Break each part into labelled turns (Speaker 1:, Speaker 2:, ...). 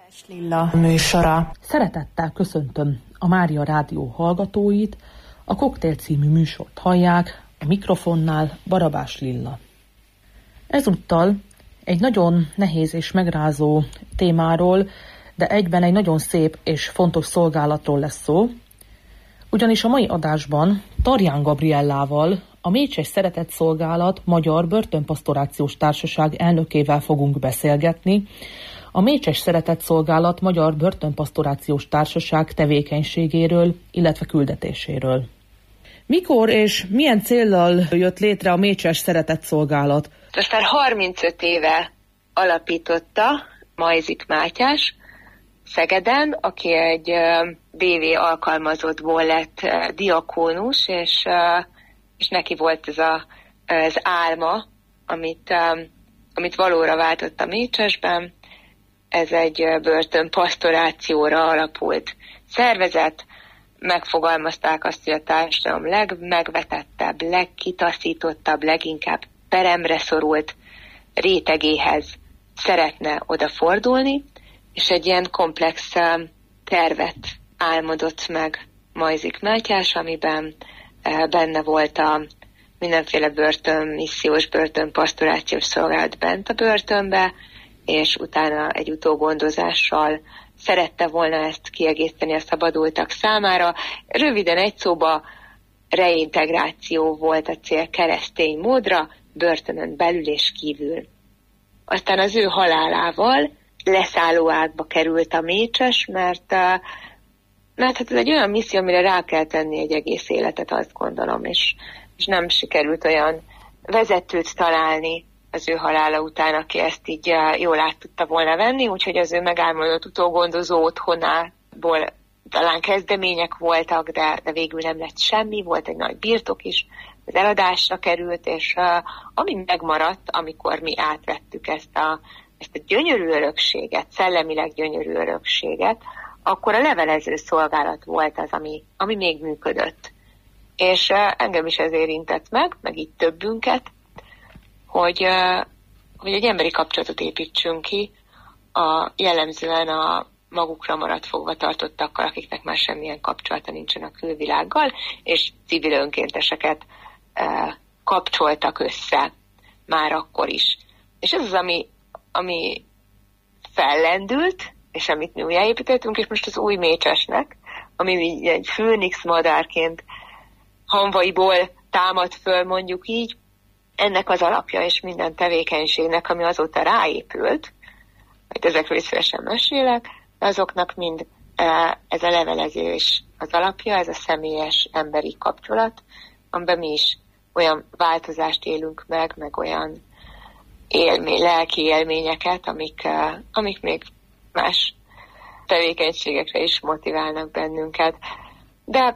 Speaker 1: Barabás Lilla műsora.
Speaker 2: Szeretettel köszöntöm a Mária Rádió hallgatóit, a Koktél című műsort hallják, a mikrofonnál Barabás Lilla. Ezúttal egy nagyon nehéz és megrázó témáról, de egyben egy nagyon szép és fontos szolgálatról lesz szó, ugyanis a mai adásban Tarján Gabriellával, a Mécses Szeretetszolgálat Magyar Börtönpastorációs Társaság elnökével fogunk beszélgetni, a Mécses Szeretetszolgálat Magyar Börtönpastorációs Társaság tevékenységéről, illetve küldetéséről. Mikor és milyen céllal jött létre a Mécses Szeretetszolgálat?
Speaker 3: Most már 35 éve alapította Majzik Mátyás Szegeden, aki egy BV alkalmazottból lett diakónus, és neki volt ez az álma, amit valóra váltott a Mécsesben. Ez egy börtönpastorációra alapult szervezet. Megfogalmazták azt, hogy a társadalom legmegvetettebb, legkitaszítottabb, leginkább peremre szorult rétegéhez szeretne odafordulni, és egy ilyen komplex tervet álmodott meg Majzik Mátyás, amiben benne volt a mindenféle missziós börtönpastorációs szolgálat bent a börtönbe, és utána egy utógondozással szerette volna ezt kiegészíteni a szabadultak számára. Röviden egy szóba reintegráció volt a cél keresztény módra, börtönön belül és kívül. Aztán az ő halálával leszállóágba került a Mécses, mert hát ez egy olyan misszió, amire rá kell tenni egy egész életet, azt gondolom, és nem sikerült olyan vezetőt találni az ő halála után, aki ezt így jól át tudta volna venni, úgyhogy az ő megálmodott utógondozó otthonából talán kezdemények voltak, de végül nem lett semmi, volt egy nagy birtok is, az eladásra került, és ami megmaradt, amikor mi átvettük ezt a gyönyörű örökséget, szellemileg gyönyörű örökséget, akkor a levelező szolgálat volt az, ami még működött. És engem is ez érintett meg így többünket, hogy egy emberi kapcsolatot építsünk ki, jellemzően a magukra maradt fogva tartottakkal, akiknek már semmilyen kapcsolata nincsen a külvilággal, és civil önkénteseket kapcsoltak össze már akkor is. És ez az, ami fellendült, és amit mi újjáépítettünk, és most az új Mécsesnek, ami egy főnix madárként hamvaiból támad föl, mondjuk így, ennek az alapja és minden tevékenységnek, ami azóta ráépült, majd ezekről is szívesen mesélek, azoknak mind ez a levelezés az alapja, ez a személyes emberi kapcsolat, amiben mi is olyan változást élünk meg olyan lelki élményeket, amik még más tevékenységekre is motiválnak bennünket. De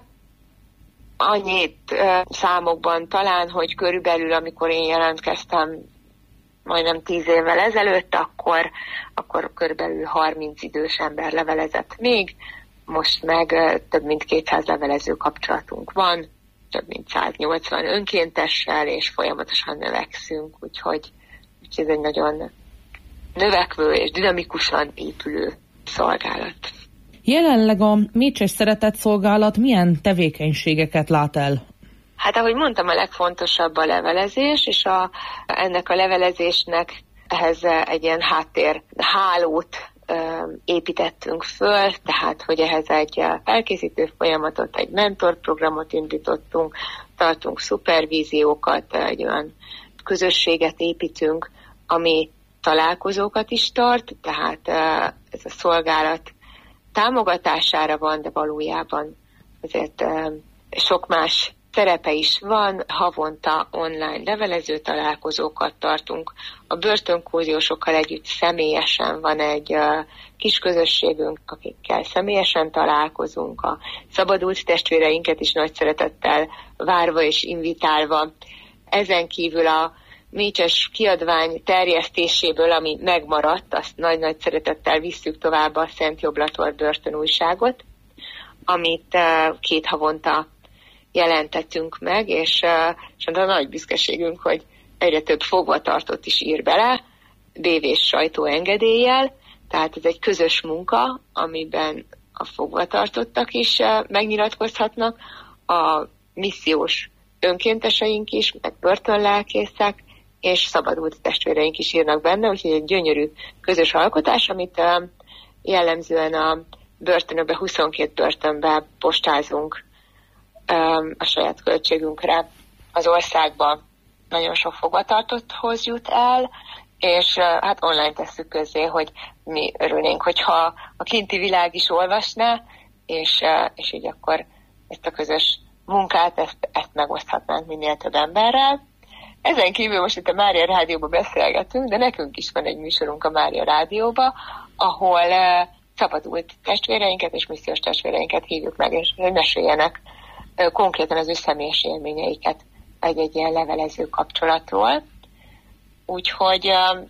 Speaker 3: annyit számokban talán, hogy körülbelül, amikor én jelentkeztem majdnem 10 évvel ezelőtt, akkor körülbelül 30 idős ember levelezett még, most meg több mint 200 levelező kapcsolatunk van, több mint 180 önkéntessel, és folyamatosan növekszünk, úgyhogy ez egy nagyon növekvő és dinamikusan épülő szolgálat.
Speaker 2: Jelenleg a Mécses Szeretetszolgálat milyen tevékenységeket lát el?
Speaker 3: Hát ahogy mondtam, a legfontosabb a levelezés, és ennek a levelezésnek ehhez egy ilyen háttérhálót építettünk föl, tehát hogy ehhez egy felkészítő folyamatot, egy mentorprogramot indítottunk, tartunk szupervíziókat, egy olyan közösséget építünk, ami találkozókat is tart, tehát ez a szolgálat támogatására van, de valójában azért sok más szerepe is van. Havonta online levelező találkozókat tartunk. A börtönkóziósokkal együtt személyesen van egy kis közösségünk, akikkel személyesen találkozunk. A szabadult testvéreinket is nagy szeretettel várva és invitálva. Ezen kívül a Mécses kiadvány terjesztéséből, ami megmaradt, azt nagy-nagy szeretettel visszük tovább a Szent Joblator börtönújságot, amit 2 havonta jelentettünk meg, és a nagy büszkeségünk, hogy egyre több fogvatartott is ír bele, BV-s sajtóengedéllyel, Tehát ez egy közös munka, amiben a fogvatartottak is megnyilatkozhatnak, a missziós önkénteseink is, meg börtönlelkészek, és szabadult testvéreink is írnak benne, úgyhogy egy gyönyörű közös alkotás, amit jellemzően a börtönökbe, 22 börtönbe postázunk a saját költségünkre az országba. Nagyon sok fogvatartotthoz jut el, és hát online tesszük közzé, hogy mi örülnénk, hogyha a kinti világ is olvasná, és így akkor ezt a közös munkát, ezt megoszthatnánk minél több emberrel. Ezen kívül most itt a Mária Rádióban beszélgetünk, de nekünk is van egy műsorunk a Mária Rádióba, ahol szabadult testvéreinket és missziós testvéreinket hívjuk meg, és meséljenek konkrétan az ő személyes élményeiket egy ilyen levelező kapcsolatról. Úgyhogy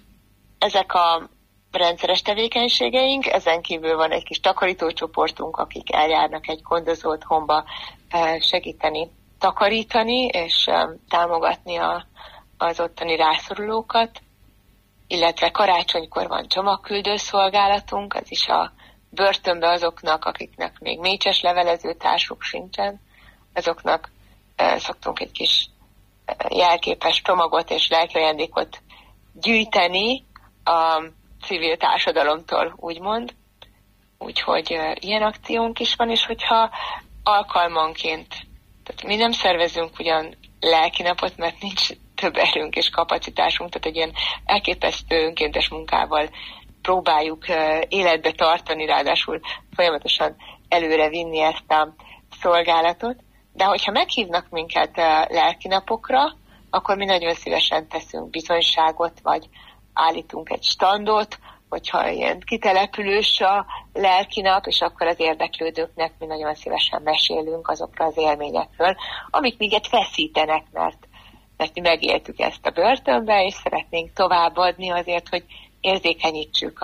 Speaker 3: ezek a rendszeres tevékenységeink, ezen kívül van egy kis takarítócsoportunk, akik eljárnak egy gondozó otthonba segíteni, takarítani és támogatni az ottani rászorulókat, illetve karácsonykor van csomagküldő szolgálatunk, az is a börtönbe azoknak, akiknek még mécses levelező társuk sincsen, azoknak szoktunk egy kis jelképes csomagot és lelkiajándékot gyűjteni a civil társadalomtól, úgymond. Úgyhogy ilyen akciónk is van, és hogyha alkalmanként, tehát mi nem szervezünk ugyan lelkinapot, mert nincs több erőnk és kapacitásunk, tehát egy ilyen elképesztő önkéntes munkával próbáljuk életbe tartani, ráadásul folyamatosan előre vinni ezt a szolgálatot. De hogyha meghívnak minket lelkinapokra, akkor mi nagyon szívesen teszünk bizonyságot, vagy állítunk egy standot, hogyha ilyen kitelepülős a lelkinap, és akkor az érdeklődőknek mi nagyon szívesen mesélünk azokra az élményekről, amik minket feszítenek, mert mi megéltük ezt a börtönbe, és szeretnénk továbbadni azért, hogy érzékenyítsük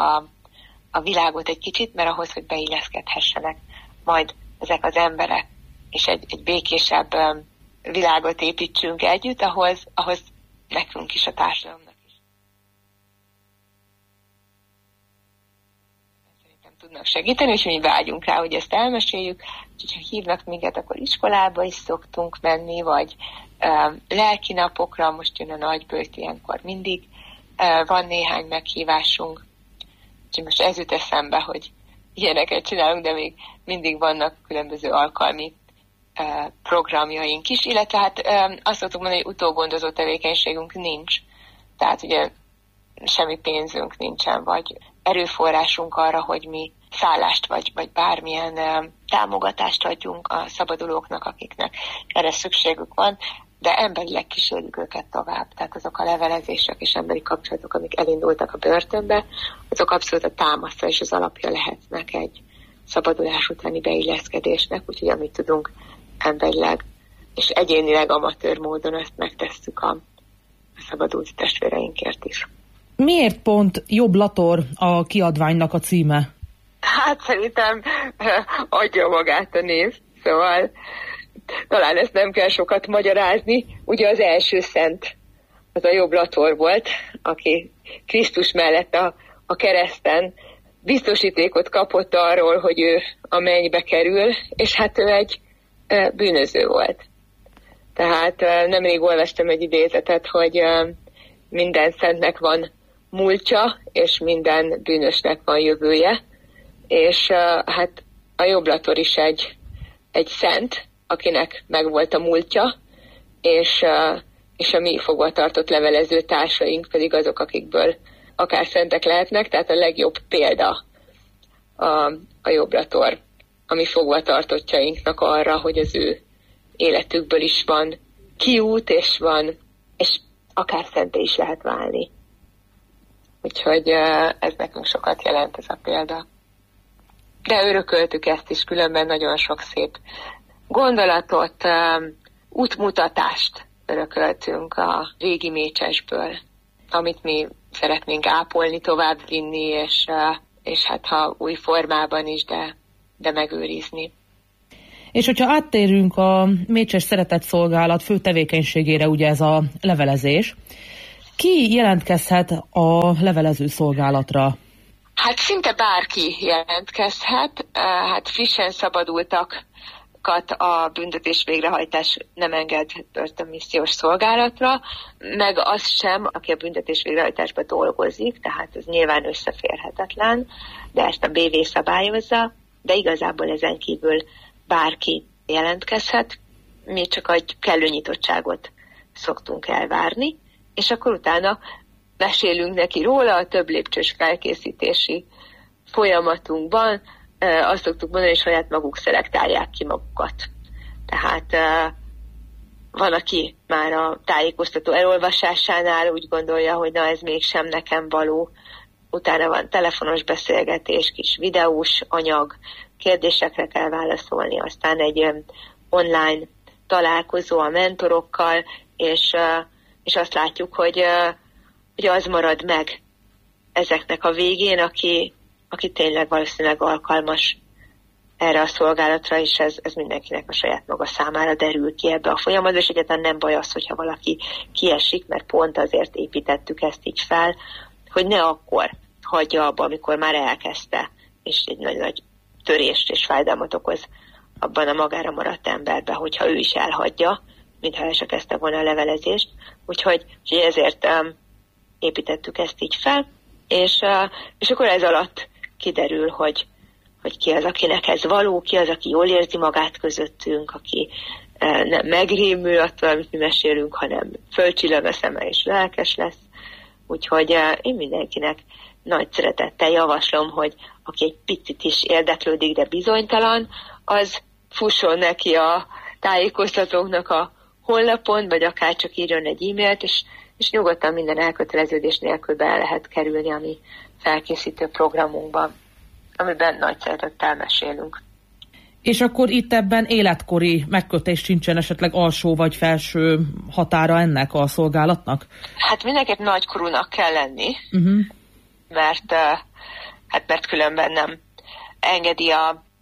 Speaker 3: a világot egy kicsit, mert ahhoz, hogy beilleszkedhessenek majd ezek az emberek, és egy békésebb világot építsünk együtt, ahhoz nekünk is, a társadalomnak is. Szerintem tudnak segíteni, és mi vágyunk rá, hogy ezt elmeséljük. Úgyhogy ha hívnak minket, akkor iskolába is szoktunk menni, vagy lelkinapokra, most jön a nagyböjt, ilyenkor mindig van néhány meghívásunk. Úgyhogy most ez jut eszembe, hogy ilyeneket csinálunk, de még mindig vannak különböző alkalmi programjaink is, illetve hát azt szoktuk mondani, hogy utógondozó tevékenységünk nincs. Tehát ugye semmi pénzünk nincsen, vagy erőforrásunk arra, hogy mi szállást vagy bármilyen támogatást adjunk a szabadulóknak, akiknek erre szükségük van, de emberileg kísérjük őket tovább. Tehát azok a levelezések és emberi kapcsolatok, amik elindultak a börtönbe, azok abszolút a támasza és az alapja lehetnek egy szabadulás utáni beilleszkedésnek, úgyhogy amit tudunk emberileg és egyénileg amatőr módon, ezt megtesszük a szabadult testvéreinkért is.
Speaker 2: Miért pont Jobb Lator a kiadványnak a címe?
Speaker 3: Hát szerintem adja magát a név, szóval talán ezt nem kell sokat magyarázni. Ugye az első szent az a Jobb Lator volt, aki Krisztus mellett a kereszten biztosítékot kapott arról, hogy ő a mennybe kerül, és hát ő egy bűnöző volt. Tehát nemrég olvastam egy idézetet, hogy minden szentnek van múltja, és minden bűnösnek van jövője, és hát a Jobb Lator is egy szent, akinek megvolt a múltja, és a mi fogvatartott levelező társaink pedig azok, akikből akár szentek lehetnek, tehát a legjobb példa a Jobb Lator, a mi fogvatartottjainknak arra, hogy az ő életükből is van kiút, és akár szenté is lehet válni. Úgyhogy ez nekünk sokat jelent, ez a példa. De örököltük ezt is, különben nagyon sok szép gondolatot, útmutatást örököltünk a régi mécsesből, amit mi szeretnénk ápolni, továbbvinni, és hát ha új formában is, de megőrizni.
Speaker 2: És hogyha áttérünk a Mécses Szeretetszolgálat fő tevékenységére, ugye ez a levelezés, ki jelentkezhet a levelező szolgálatra?
Speaker 3: Hát szinte bárki jelentkezhet, hát frissen szabadultakat a büntetés végrehajtás nem enged börtönmissziós szolgálatra, meg az sem, aki a büntetés végrehajtásban dolgozik, tehát ez nyilván összeférhetetlen, de ezt a BV szabályozza, de igazából ezen kívül bárki jelentkezhet, mi csak egy kellő nyitottságot szoktunk elvárni, és akkor utána mesélünk neki róla a több lépcsős felkészítési folyamatunkban. Azt szoktuk mondani, hogy saját maguk szelektálják ki magukat. Tehát van, aki már a tájékoztató elolvasásánál úgy gondolja, hogy na ez mégsem nekem való. Utána van telefonos beszélgetés, kis videós anyag, kérdésekre kell válaszolni, aztán egy online találkozó a mentorokkal, és azt látjuk, hogy az marad meg ezeknek a végén, aki tényleg valószínűleg alkalmas erre a szolgálatra, és ez mindenkinek a saját maga számára derül ki ebbe a folyamatba, és egyáltalán nem baj az, hogyha valaki kiesik, mert pont azért építettük ezt így fel, hogy ne akkor hagyja abba, amikor már elkezdte, és egy nagy törést és fájdalmat okoz abban a magára maradt emberben, hogyha ő is elhagyja, mintha el se kezdte volna a levelezést. Úgyhogy ezért építettük ezt így fel, és akkor ez alatt kiderül, hogy ki az, akinek ez való, ki az, aki jól érzi magát közöttünk, aki nem megrémül attól, amit mi mesélünk, hanem fölcsillan a szeme és lelkes lesz. Úgyhogy én mindenkinek nagy szeretettel javaslom, hogy aki egy picit is érdeklődik, de bizonytalan, az fusson neki a tájékoztatóknak a honlapon, vagy akár csak írjon egy e-mailt, és nyugodtan minden elköteleződés nélkül be lehet kerülni a mi felkészítő programunkban, amiben nagy szeretettel mesélünk.
Speaker 2: És akkor itt ebben életkori megkötés sincsen, esetleg alsó vagy felső határa ennek a szolgálatnak? Hát
Speaker 3: mindenképp nagykorúnak kell lenni, mert különben nem engedi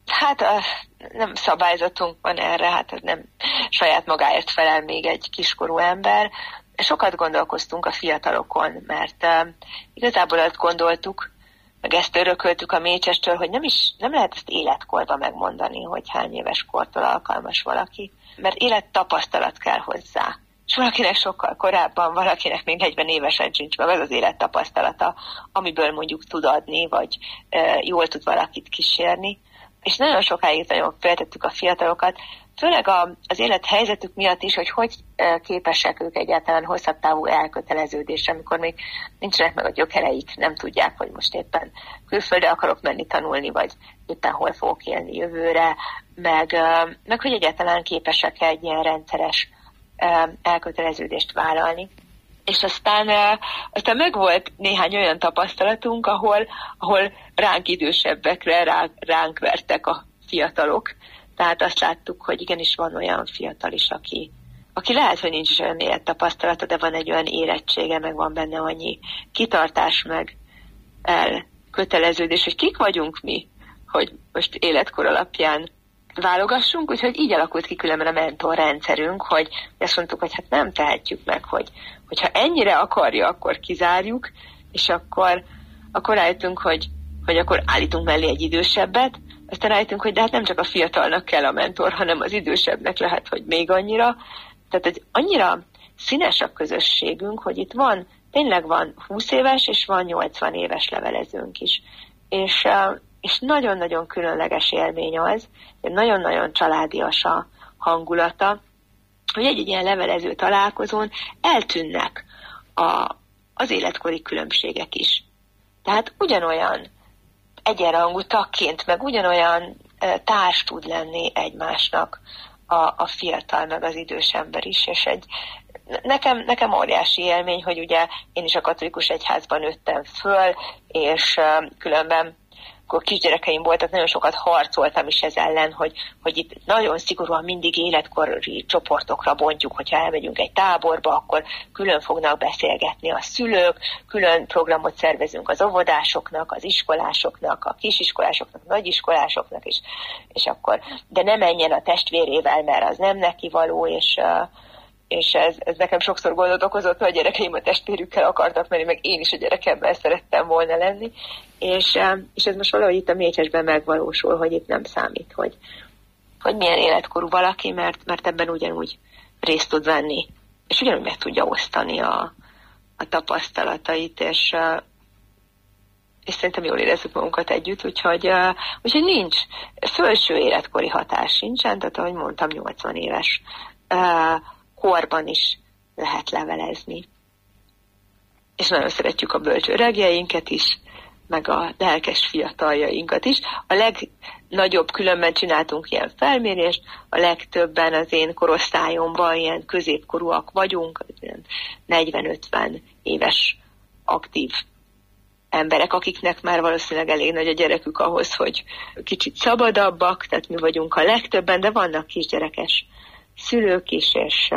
Speaker 3: nem szabályzatunk van erre, hát ez nem saját magáért felel még egy kiskorú ember. Sokat gondolkoztunk a fiatalokon, mert igazából azt gondoltuk, meg ezt örököltük a Mécsestől, hogy nem lehet ezt életkorban megmondani, hogy hány éves kortól alkalmas valaki, mert élettapasztalat kell hozzá. És valakinek sokkal korábban, valakinek még 40 évesen sincs meg az az élettapasztalata, amiből mondjuk tud adni, vagy jól tud valakit kísérni. És nagyon sokáig nagyon feltettük a fiatalokat, főleg az élethelyzetük miatt is, hogy képesek ők egyáltalán hosszabb távú elköteleződésre, amikor még nincsenek meg a gyökereik, nem tudják, hogy most éppen külföldre akarok menni tanulni, vagy éppen hol fogok élni jövőre, meg hogy egyáltalán képesek egy ilyen rendszeres elköteleződést vállalni. És aztán megvolt néhány olyan tapasztalatunk, ahol ránk idősebbekre ránk vertek a fiatalok. Tehát azt láttuk, hogy igenis van olyan fiatal is, aki lehet, hogy nincs is olyan élettapasztalata, de van egy olyan érettsége, meg van benne annyi kitartás, meg elköteleződés, hogy kik vagyunk mi, hogy most életkor alapján válogassunk, úgyhogy így alakult ki különben a mentorrendszerünk, hogy azt mondtuk, hogy hát nem tehetjük meg, hogyha ennyire akarja, akkor kizárjuk, és akkor rájöttünk, hogy akkor állítunk mellé egy idősebbet, aztán rájöttünk, hogy de hát nem csak a fiatalnak kell a mentor, hanem az idősebbnek lehet, hogy még annyira. Tehát egy annyira színes a közösségünk, hogy itt tényleg van 20 éves, és van 80 éves levelezőnk is. És nagyon-nagyon különleges élmény az, nagyon-nagyon családias a hangulata, hogy egy ilyen levelező találkozón eltűnnek az életkori különbségek is. Tehát ugyanolyan egyenrangú tagként, meg ugyanolyan társ tud lenni egymásnak a fiatal, meg az idős ember is, és nekem óriási élmény, hogy ugye én is a katolikus egyházban nőttem föl, és különben akkor kisgyerekeim voltak, nagyon sokat harcoltam is ez ellen, hogy itt nagyon szigorúan mindig életkori csoportokra bontjuk, hogyha elmegyünk egy táborba, akkor külön fognak beszélgetni a szülők, külön programot szervezünk az óvodásoknak, az iskolásoknak, a kisiskolásoknak, a nagyiskolásoknak, és akkor, de ne menjen a testvérével, mert az nem neki való, és ez nekem sokszor gondot okozott, hogy a gyerekeim a testvérükkel akartak menni, meg én is a gyerekemmel szerettem volna lenni, és ez most valahogy itt a Mécsesben megvalósul, hogy itt nem számít, hogy milyen életkorú valaki, mert ebben ugyanúgy részt tud venni, és ugyanúgy meg tudja osztani a tapasztalatait, és szerintem jól érezzük magunkat együtt, úgyhogy nincs felső életkori hatás sincsen, tehát ahogy mondtam, 80 éves korban is lehet levelezni. És nagyon szeretjük a bölcs öregjeinket is, meg a lelkes fiataljainkat is. A legnagyobb különben csináltunk ilyen felmérést, a legtöbben az én korosztályomban ilyen középkorúak vagyunk, 40-50 éves aktív emberek, akiknek már valószínűleg elég nagy a gyerekük ahhoz, hogy kicsit szabadabbak, tehát mi vagyunk a legtöbben, de vannak kisgyerekes szülők is,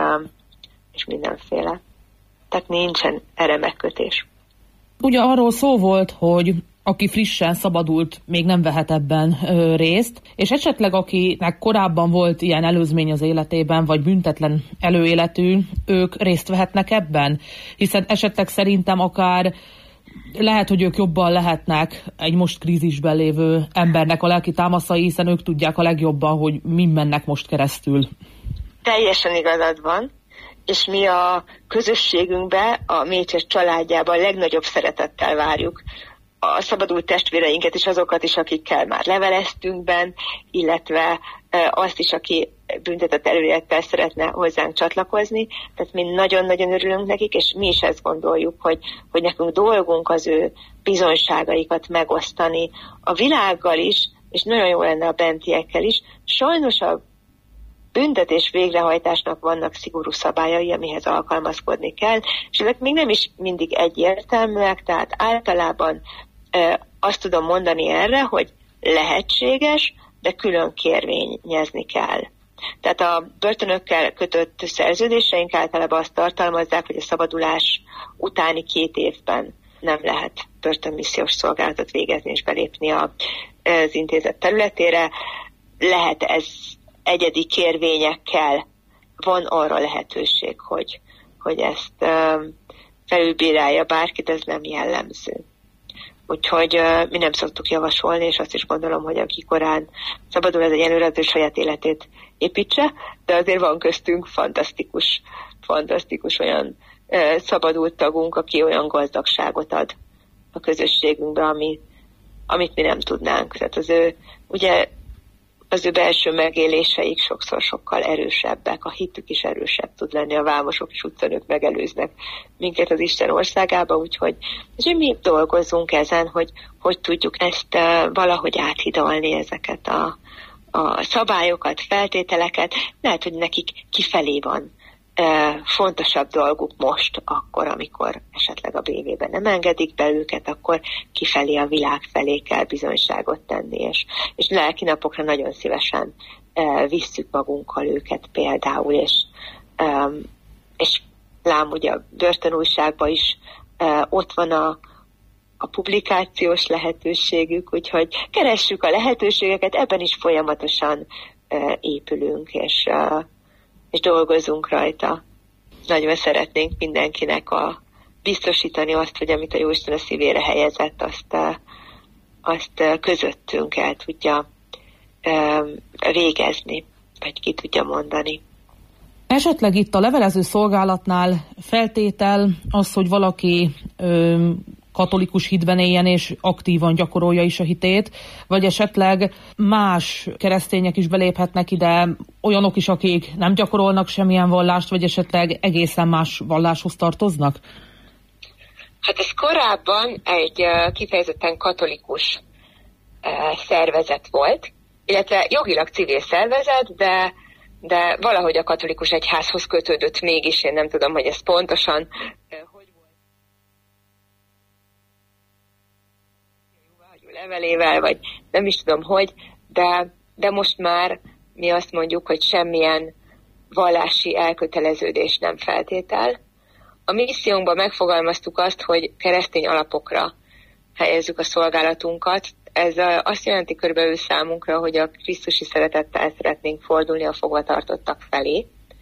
Speaker 3: és mindenféle. Tehát nincsen erre megkötés.
Speaker 2: Ugye arról szó volt, hogy aki frissen szabadult, még nem vehet ebben részt, és esetleg akinek korábban volt ilyen előzmény az életében, vagy büntetlen előéletű, ők részt vehetnek ebben? Hiszen esetleg szerintem akár lehet, hogy ők jobban lehetnek egy most krízisben lévő embernek a lelki támaszai, hiszen ők tudják a legjobban, hogy min mennek most keresztül.
Speaker 3: Teljesen igazad van, és mi a közösségünkbe, a Mécses családjába a legnagyobb szeretettel várjuk a szabadult testvéreinket és azokat is, akikkel már leveleztünk benn, illetve azt is, aki büntetett előélettel szeretne hozzánk csatlakozni. Tehát mi nagyon-nagyon örülünk nekik, és mi is ezt gondoljuk, hogy nekünk dolgunk az ő bizonyságaikat megosztani a világgal is, és nagyon jó lenne a bentiekkel is. Sajnos a büntetés végrehajtásnak vannak szigorú szabályai, amihez alkalmazkodni kell, és ezek még nem is mindig egyértelműek, tehát általában azt tudom mondani erre, hogy lehetséges, de külön kérvényezni kell. Tehát a börtönökkel kötött szerződéseink általában azt tartalmazzák, hogy a szabadulás utáni 2 évben nem lehet börtönmissziós szolgálatot végezni és belépni az intézet területére. Lehet ez egyedi kérvényekkel, van arra lehetőség, hogy ezt felülbírálja bárkit, ez nem jellemző. Úgyhogy mi nem szoktuk javasolni, és azt is gondolom, hogy aki korán szabadul, ez egy előre az ő saját életét építse, de azért van köztünk fantasztikus olyan szabadult tagunk, aki olyan gazdagságot ad a közösségünkbe, amit mi nem tudnánk. Tehát az ő belső megéléseik sokszor sokkal erősebbek, a hitük is erősebb tud lenni, a vámosok és utcanők megelőznek minket az Isten országába, úgyhogy mi dolgozzunk ezen, hogy tudjuk ezt valahogy áthidalni, ezeket a szabályokat, feltételeket. Lehet, hogy nekik kifelé van fontosabb dolguk most, akkor, amikor esetleg a BV-ben nem engedik be őket, akkor kifelé a világ felé kell bizonyságot tenni, és lelki napokra nagyon szívesen visszük magunkkal őket például, és lám ugye a börtönújságban is ott van a publikációs lehetőségük, úgyhogy keressük a lehetőségeket, ebben is folyamatosan épülünk, és dolgozunk rajta. Nagyon szeretnénk mindenkinek biztosítani azt, hogy amit a Jóisten a szívére helyezett, azt közöttünk el tudja végezni, vagy ki tudja mondani.
Speaker 2: Esetleg itt a levelező szolgálatnál feltétel az, hogy valaki katolikus hitben éljen és aktívan gyakorolja is a hitét, vagy esetleg más keresztények is beléphetnek ide, olyanok is, akik nem gyakorolnak semmilyen vallást, vagy esetleg egészen más valláshoz tartoznak?
Speaker 3: Hát ez korábban egy kifejezetten katolikus szervezet volt, illetve jogilag civil szervezet, de valahogy a katolikus egyházhoz kötődött mégis, én nem tudom, hogy ez pontosan levelével, vagy nem is tudom hogy, de most már mi azt mondjuk, hogy semmilyen vallási elköteleződés nem feltétel. A missziónkban megfogalmaztuk azt, hogy keresztény alapokra helyezzük a szolgálatunkat. Ez azt jelenti körülbelül számunkra, hogy a krisztusi szeretettel szeretnénk fordulni a fogvatartottak felé,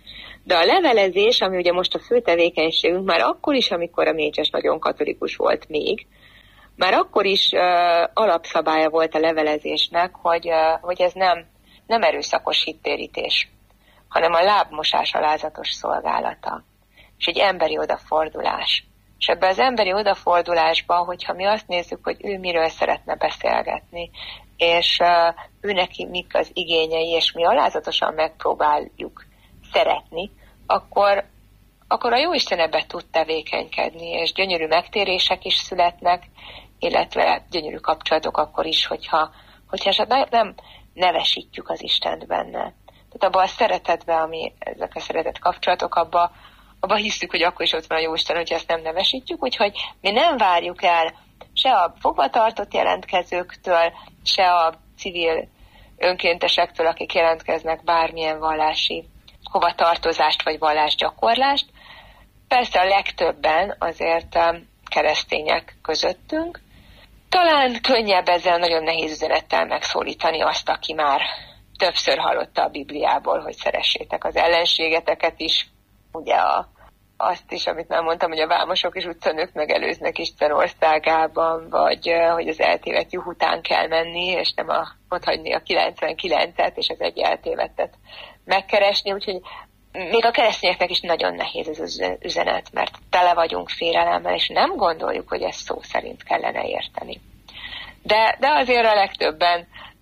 Speaker 3: De a levelezés, ami ugye most a fő tevékenységünk, már akkor is, amikor a Mécses nagyon katolikus volt még, már akkor is alapszabálya volt a levelezésnek, hogy ez nem erőszakos hittérítés, hanem a lábmosás alázatos szolgálata, és egy emberi odafordulás. És ebben az emberi odafordulásban, hogyha mi azt nézzük, hogy ő miről szeretne beszélgetni, és ő neki mik az igényei, és mi alázatosan megpróbáljuk szeretni, akkor a Jóisten ebbe tud tevékenykedni, és gyönyörű megtérések is születnek, illetve gyönyörű kapcsolatok akkor is, hogyha nem nevesítjük az Istent benne. Tehát abban a szeretetben, ami ezek a szeretett kapcsolatok, abba hiszük, hogy akkor is ott van a Jóisten, hogyha ezt nem nevesítjük, úgyhogy mi nem várjuk el se a fogvatartott jelentkezőktől, se a civil önkéntesektől, akik jelentkeznek bármilyen vallási hovatartozást vagy vallásgyakorlást. Persze a legtöbben azért keresztények közöttünk. Talán könnyebb ezzel nagyon nehéz üzenettel megszólítani azt, aki már többször hallotta a Bibliából, hogy szeressétek az ellenségeteket is. Ugye azt is, amit már mondtam, hogy a vámosok és utcanők megelőznek Isten országában, vagy hogy az eltévedt juh után kell menni, és nem ott hagyni a 99-et, és az egy eltévettet megkeresni. Úgyhogy még a keresztényeknek is nagyon nehéz ez az üzenet, mert tele vagyunk félelemmel, és nem gondoljuk, hogy ezt szó szerint kellene érteni. De azért a legtöbben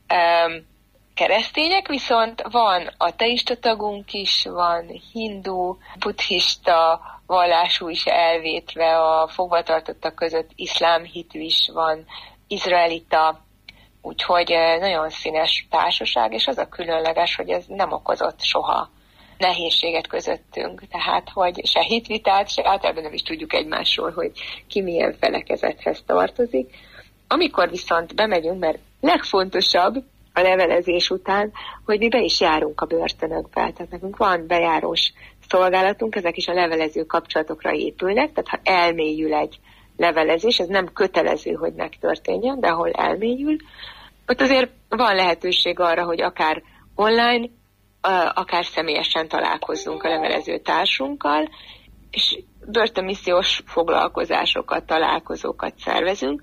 Speaker 3: keresztények, viszont van ateista tagunk is, van hindu, buddhista vallású is elvétve, a fogvatartottak között iszlám hitű is van, izraelita, úgyhogy nagyon színes társaság, és az a különleges, hogy ez nem okozott soha nehézséget közöttünk, tehát hogy se hitvitát, se általában nem is tudjuk egymásról, hogy ki milyen felekezethez tartozik. Amikor viszont bemegyünk, mert legfontosabb a levelezés után, hogy mi be is járunk a börtönökbe. Tehát nekünk van bejárós szolgálatunk, ezek is a levelező kapcsolatokra épülnek, tehát ha elmélyül egy levelezés, ez nem kötelező, hogy megtörténjen, de ahol elmélyül, ott azért van lehetőség arra, hogy akár online, akár személyesen találkozzunk a levelező társunkkal, és börtönmissziós foglalkozásokat, találkozókat szervezünk.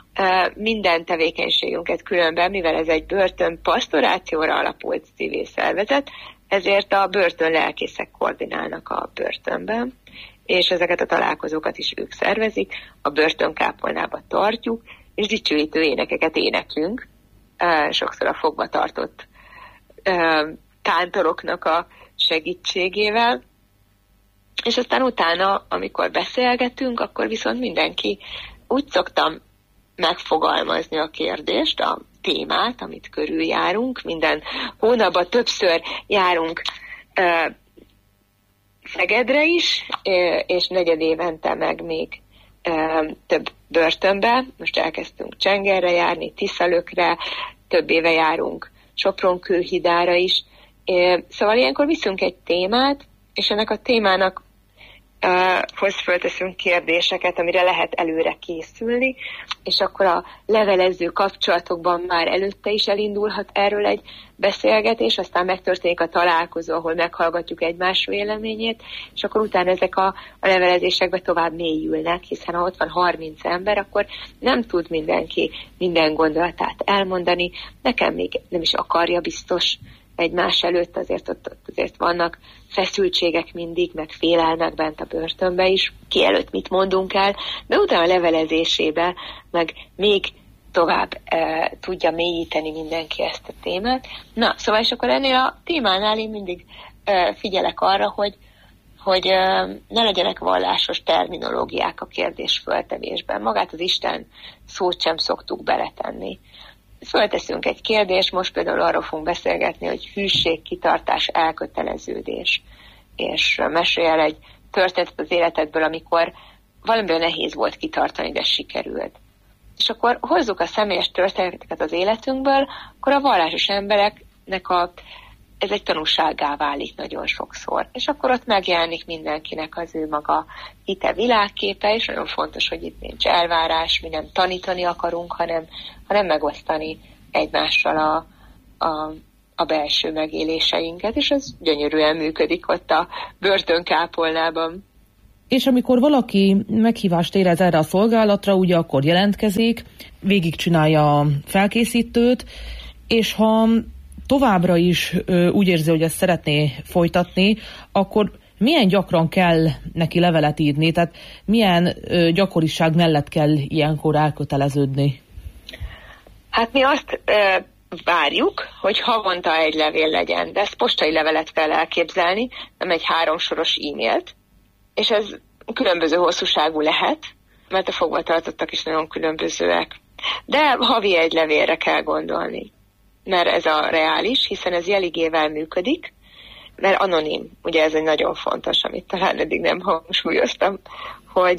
Speaker 3: Minden tevékenységünket különben, mivel ez egy börtön pastorációra alapult civil szervezet, ezért a börtön lelkészek koordinálnak a börtönben, és ezeket a találkozókat is ők szervezik, a börtönkápolnába tartjuk, és dicsőítő énekeket éneklünk, sokszor a fogva tartott kántoroknak a segítségével, és aztán utána, amikor beszélgetünk, akkor viszont mindenki úgy szoktam megfogalmazni a kérdést, a témát, amit körüljárunk. Minden hónapban többször járunk Szegedre is, és negyedévente meg még több börtönbe. Most elkezdtünk Csengerre járni, Tiszalökre, több éve járunk Sopron-Kőhidára is. Szóval ilyenkor viszünk egy témát, és ennek a témának hoz fölteszünk kérdéseket, amire lehet előre készülni, és akkor a levelező kapcsolatokban már előtte is elindulhat erről egy beszélgetés, aztán megtörténik a találkozó, ahol meghallgatjuk egymás véleményét, és akkor utána ezek a levelezésekbe tovább mélyülnek, hiszen ha ott van 30 ember, akkor nem tud mindenki minden gondolatát elmondani, nekem még nem is akarja biztos egymás előtt, azért vannak feszültségek mindig, meg félelmek bent a börtönbe is, ki előtt mit mondunk el, de utána a levelezésébe meg még tovább tudja mélyíteni mindenki ezt a témát. Na, szóval és akkor ennél a témánál én mindig figyelek arra, hogy ne legyenek vallásos terminológiák a kérdés föltevésben. Magát az Isten szót sem szoktuk beletenni. Fölteszünk egy kérdést, most például arról fogunk beszélgetni, hogy hűség, kitartás, elköteleződés. És mesélj el egy történetet az életedből, amikor valamiből nehéz volt kitartani, de sikerült. És akkor hozzuk a személyes történeteket az életünkből, akkor a vallásos embereknek ez egy tanúsággá válik nagyon sokszor. És akkor ott megjelenik mindenkinek az ő maga hite világképe, és nagyon fontos, hogy itt nincs elvárás, mi nem tanítani akarunk, hanem megosztani egymással a belső megéléseinket, és ez gyönyörűen működik ott a börtönkápolnában.
Speaker 2: És amikor valaki meghívást érez erre a szolgálatra, ugye akkor jelentkezik, végigcsinálja a felkészítőt, és ha továbbra is úgy érzi, hogy ezt szeretné folytatni, akkor milyen gyakran kell neki levelet írni? Tehát milyen gyakoriság mellett kell ilyenkor elköteleződni?
Speaker 3: Hát mi azt várjuk, hogy havonta egy levél legyen, de ezt postai levelet kell elképzelni, nem egy 3 soros e-mailt, és ez különböző hosszúságú lehet, mert a fogvatartottak is nagyon különbözőek. De havi egy levélre kell gondolni, mert ez a reális, hiszen ez jeligével működik, mert anonim. Ugye ez egy nagyon fontos, amit talán eddig nem hangsúlyoztam, hogy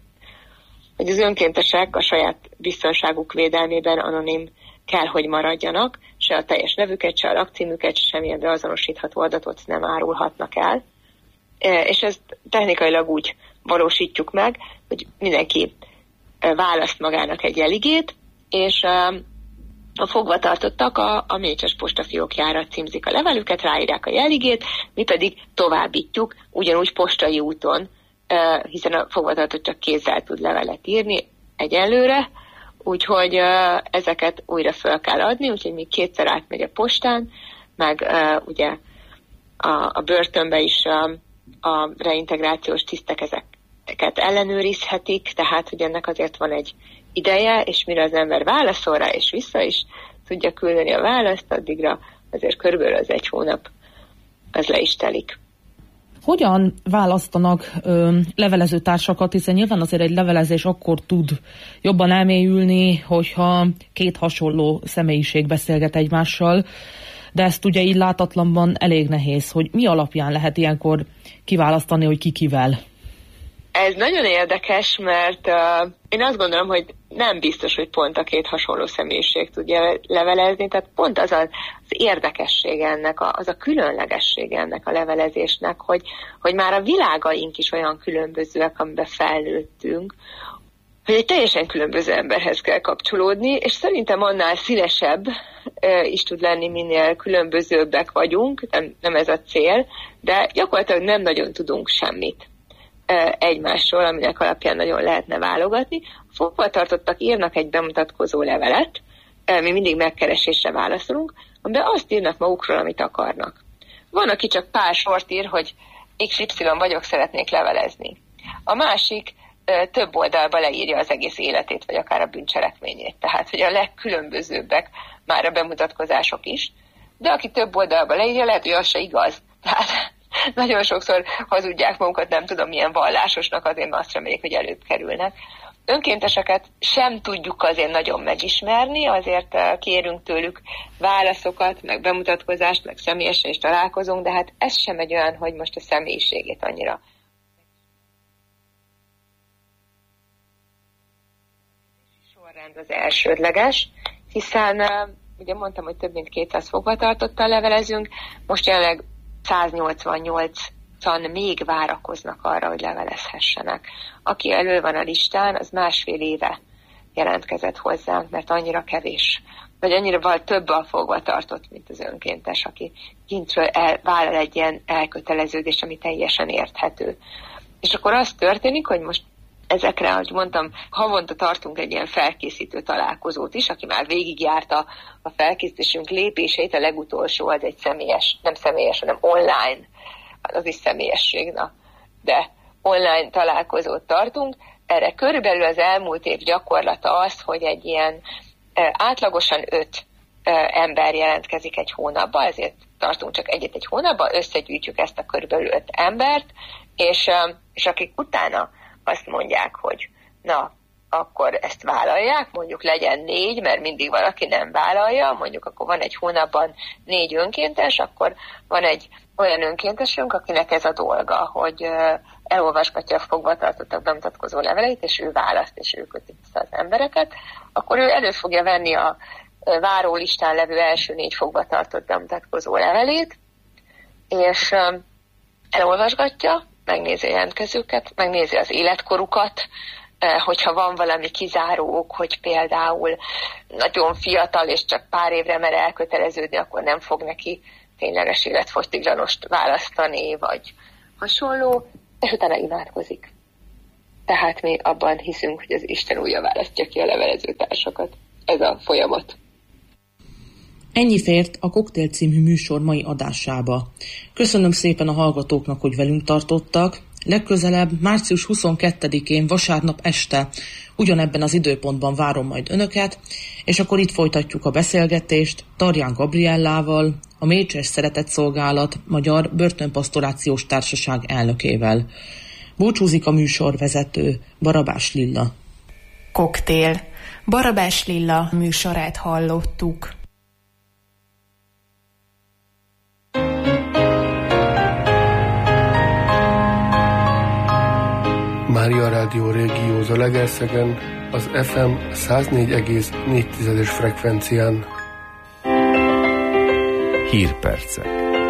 Speaker 3: az önkéntesek a saját biztonságuk védelmében anonim kell, hogy maradjanak, se a teljes nevüket, se a lakcímüket, se semmilyen beazonosítható adatot nem árulhatnak el. És ezt technikailag úgy valósítjuk meg, hogy mindenki választ magának egy jeligét, és a fogvatartottak a Mécses postafiókjára címzik a levelüket, ráírják a jeligét, mi pedig továbbítjuk ugyanúgy postai úton, hiszen a fogvatartott csak kézzel tud levelet írni egyelőre, úgyhogy ezeket újra fel kell adni, úgyhogy még 2-szer átmegy a postán, meg ugye a börtönbe is a reintegrációs tisztek ezeket ellenőrizhetik, tehát hogy ennek azért van egy ideje, és mire az ember válaszol rá, és vissza is tudja küldeni a választ, addigra azért körülbelül az 1 hónap az le is telik.
Speaker 2: Hogyan választanak levelezőtársakat, hiszen nyilván azért egy levelezés akkor tud jobban elmélyülni, hogyha 2 hasonló személyiség beszélget egymással, de ezt ugye így látatlanban elég nehéz, hogy mi alapján lehet ilyenkor kiválasztani, hogy ki kivel.
Speaker 3: Ez nagyon érdekes, mert én azt gondolom, hogy nem biztos, hogy pont a 2 hasonló személyiség tudja levelezni, tehát pont az érdekessége ennek, az a különlegessége ennek a levelezésnek, hogy már a világaink is olyan különbözőek, amiben felnőttünk, hogy egy teljesen különböző emberhez kell kapcsolódni, és szerintem annál színesebb is tud lenni, minél különbözőbbek vagyunk, nem ez a cél, de gyakorlatilag nem nagyon tudunk semmit egymásról, aminek alapján nagyon lehetne válogatni. A fogvatartottak írnak egy bemutatkozó levelet, mi mindig megkeresésre válaszolunk, amiben azt írnak magukról, amit akarnak. Van, aki csak pár sort ír, hogy XY vagyok, szeretnék levelezni. A másik több oldalba leírja az egész életét, vagy akár a bűncselekményét. Tehát, hogy a legkülönbözőbbek már a bemutatkozások is, de aki több oldalba leírja, lehet, hogy az se igaz. Tehát nagyon sokszor hazudják magukat, nem tudom milyen vallásosnak, azért azt reméljük, hogy előbb kerülnek. Önkénteseket sem tudjuk azért nagyon megismerni, azért kérünk tőlük válaszokat, meg bemutatkozást, meg személyesen is találkozunk, de hát ez sem egy olyan, hogy most a személyiségét annyira. Sorrend az elsődleges, hiszen ugye mondtam, hogy több mint 200 fogvatartottal levelezünk, most jelenleg 188-an még várakoznak arra, hogy levelezhessenek. Aki elő van a listán, az 1,5 éve jelentkezett hozzánk, mert annyira kevés, vagy annyira több a fogvatartott, mint az önkéntes, aki kintről vállal egy ilyen elköteleződést, ami teljesen érthető. És akkor az történik, hogy most ezekre, ahogy mondtam, havonta tartunk egy ilyen felkészítő találkozót is, aki már végigjárta a felkészítésünk lépéseit, a legutolsó az egy személyes, nem személyes, hanem online, az is személyesség, de online találkozót tartunk. Erre körülbelül az elmúlt év gyakorlata az, hogy egy ilyen átlagosan 5 ember jelentkezik egy hónapban, ezért tartunk csak egy hónapban, összegyűjtjük ezt a körülbelül 5 embert, és akik utána azt mondják, hogy akkor ezt vállalják, mondjuk legyen 4, mert mindig valaki nem vállalja, mondjuk akkor van egy hónapban 4 önkéntes, akkor van egy olyan önkéntesünk, akinek ez a dolga, hogy elolvasgatja a fogvatartottak bemutatkozó leveleit, és ő választ, és ő köti vissza az embereket, akkor ő elő fogja venni a várólistán levő első 4 fogvatartott bemutatkozó levelét, és elolvasgatja, megnézi a jelentkezőket, megnézi az életkorukat, hogyha van valami kizáró ok, hogy például nagyon fiatal és csak pár évre mer elköteleződni, akkor nem fog neki tényleges életfogytiglanost választani, vagy hasonló, és utána imádkozik. Tehát mi abban hiszünk, hogy az Isten újra választja ki a levelezőtársakat. Ez a folyamat.
Speaker 2: Ennyi fért a Koktél című műsor mai adásába. Köszönöm szépen a hallgatóknak, hogy velünk tartottak. Legközelebb március 22-én vasárnap este ugyanebben az időpontban várom majd önöket, és akkor itt folytatjuk a beszélgetést Tarján Gabriellával, a Mécses Szeretetszolgálat Magyar Börtönpastorációs Társaság elnökével. Búcsúzik a műsorvezető, Barabás Lilla.
Speaker 1: Koktél. Barabás Lilla műsorát hallottuk.
Speaker 4: Mária Rádió Régió Zalaegerszegen, az FM 104,4 frekvencián.
Speaker 5: Hírpercek.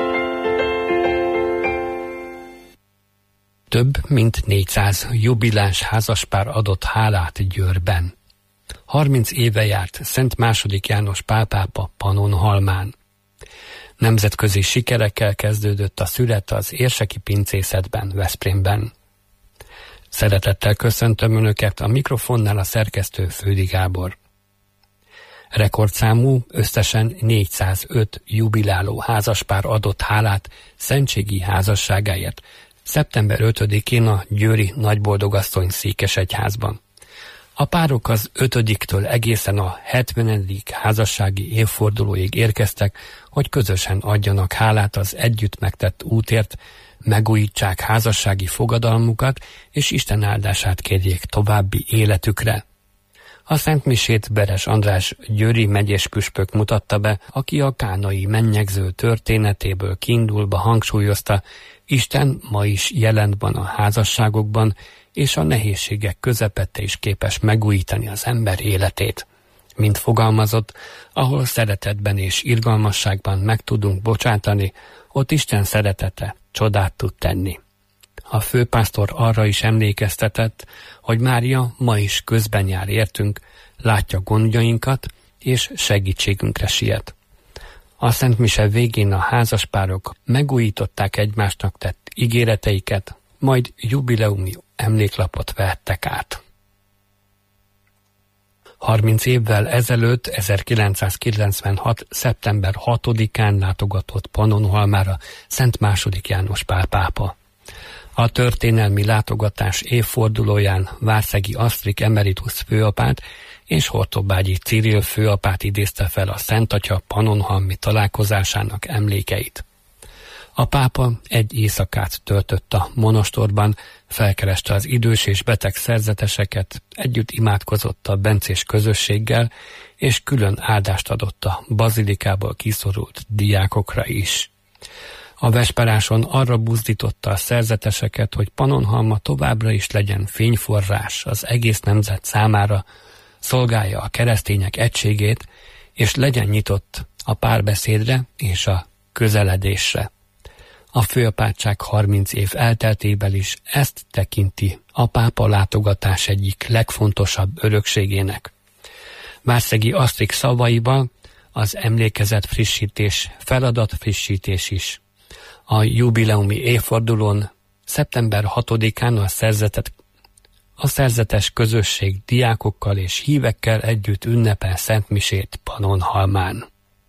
Speaker 5: Több mint 400 jubiláns házaspár adott hálát Győrben. 30 éve járt Szent II. János Pál pápa Pannonhalmán. Nemzetközi sikerekkel kezdődött a szület az érseki pincészetben, Veszprémben. Szeretettel köszöntöm Önöket, a mikrofonnál a szerkesztő Fődi Gábor. Rekordszámú, összesen 405 jubiláló házaspár adott hálát szentségi házasságáért szeptember 5-én a győri Nagyboldogasszony székesegyházban. A párok az 5-től egészen a 70. házassági évfordulóig érkeztek, hogy közösen adjanak hálát az együtt megtett útért, megújítsák házassági fogadalmukat, és Isten áldását kérjék további életükre. A szentmisét Beres András győri megyés püspök mutatta be, aki a kánai mennyegző történetéből kiindulva hangsúlyozta, Isten ma is jelent van a házasságokban, és a nehézségek közepette is képes megújítani az ember életét. Mint fogalmazott, ahol szeretetben és irgalmasságban meg tudunk bocsátani, ott Isten szeretete csodát tud tenni. A főpásztor arra is emlékeztetett, hogy Mária ma is közben jár értünk, látja gondjainkat, és segítségünkre siet. A szentmise végén a házaspárok megújították egymásnak tett ígéreteiket, majd jubileumi emléklapot vehettek át. 30 évvel ezelőtt, 1996. szeptember 6-án látogatott Pannonhalmára Szent II. János Pál pápa. A történelmi látogatás évfordulóján Várszegi Asztrik emeritus főapát és Hortobágyi Cyril főapát idézte fel a Szent Atya pannonhalmi találkozásának emlékeit. A pápa egy éjszakát töltött a monostorban, felkereste az idős és beteg szerzeteseket, együtt imádkozott a bencés közösséggel, és külön áldást adott a bazilikából kiszorult diákokra is. A vesperáson arra buzdította a szerzeteseket, hogy Pannonhalma továbbra is legyen fényforrás az egész nemzet számára, szolgálja a keresztények egységét, és legyen nyitott a párbeszédre és a közeledésre. A főapátság 30 év elteltével is ezt tekinti a pápa látogatás egyik legfontosabb örökségének. Várszegi Asztrik szavaival az emlékezet frissítés, feladat frissítés is. A jubileumi évfordulón szeptember 6-án a szerzetes közösség diákokkal és hívekkel együtt ünnepel szentmisét Pannonhalmán.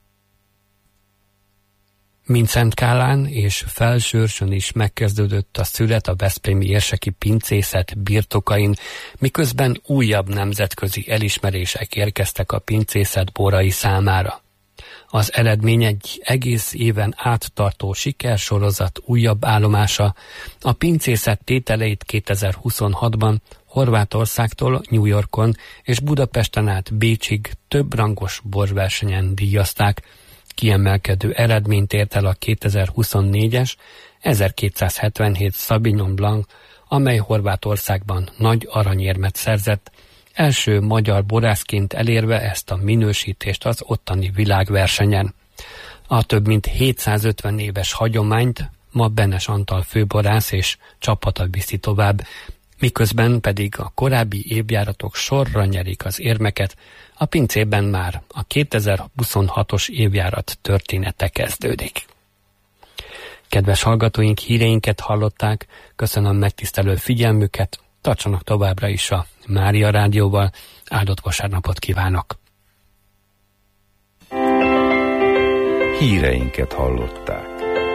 Speaker 5: Mindszenty Kálán és Felsőrsön is megkezdődött a szület a veszprémi érseki pincészet birtokain, miközben újabb nemzetközi elismerések érkeztek a pincészet borai számára. Az eredmény egy egész éven áttartó sikersorozat újabb állomása, a pincészet tételeit 2026-ban Horvátországtól New Yorkon és Budapesten át Bécsig több rangos borversenyen díjazták. Kiemelkedő eredményt ért el a 2024-es 1277 Sauvignon Blanc, amely Horvátországban nagy aranyérmet szerzett, első magyar borászként elérve ezt a minősítést az ottani világversenyen. A több mint 750 éves hagyományt ma Benes Antal főborász és csapata viszi tovább, Miközben pedig a korábbi évjáratok sorra nyerik az érmeket, a pincében már a 2026-os évjárat története kezdődik. Kedves hallgatóink, híreinket hallották, köszönöm megtisztelő figyelmüket, tartsanak továbbra is a Mária Rádióval, áldott vasárnapot kívánok!
Speaker 6: Híreinket hallották.